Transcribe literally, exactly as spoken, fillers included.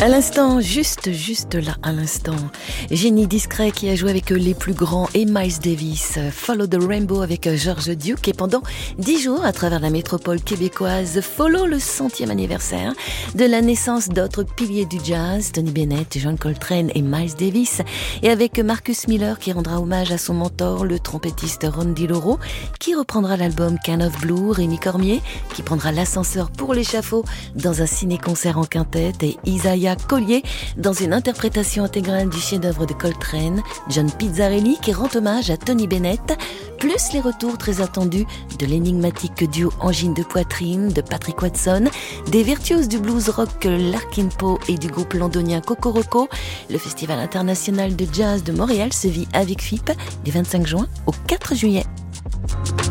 À l'instant, juste, juste là, à l'instant, Génie Discret qui a joué avec les plus grands et Miles Davis, Follow the Rainbow avec George Duke et pendant dix jours à travers la métropole québécoise, follow le centième anniversaire de la naissance d'autres piliers du jazz, Tony Bennett, John Coltrane et Miles Davis, et avec Marcus Miller qui rendra hommage à son mentor, le trompettiste Ron DiLauro, qui reprendra l'album Kind of Blue, Rémi Cormier, qui prendra l'ascenseur pour l'échafaud dans un ciné-concert en quintette et Isaiah Collier dans une interprétation intégrale du chef-d'œuvre de Coltrane, John Pizzarelli qui rend hommage à Tony Bennett, plus les retours très attendus de l'énigmatique duo Angine de Poitrine de Patrick Watson, des virtuoses du blues rock Larkin Poe et du groupe londonien Cocoroco. Le Festival international de jazz de Montréal se vit avec F I P du vingt-cinq juin au quatre juillet.